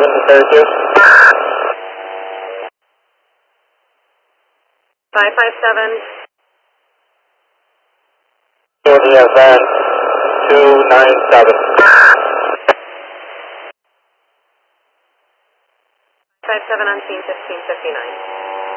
32. 557. EFN 297. 57 on scene 1559.